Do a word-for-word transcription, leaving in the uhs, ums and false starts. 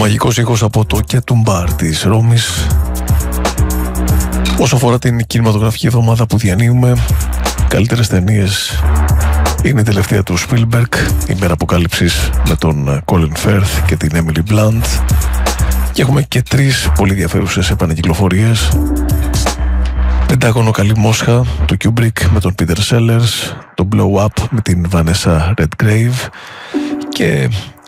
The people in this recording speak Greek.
μαγικός ήχος από το Κετουμπάρ της Ρώμης. Όσο αφορά την κινηματογραφική εβδομάδα που διανύουμε, καλύτερες ταινίες είναι η τελευταία του Spielberg, η Μέρα Αποκάλυψης με τον Colin Firth και την Emily Blunt, και έχουμε και τρεις πολύ ενδιαφέρουσες επανακυκλοφορίες. Πεντάγωνο Καλή Μόσχα του Kubrick με τον Peter Sellers, το Blow Up με την Vanessa Redgrave και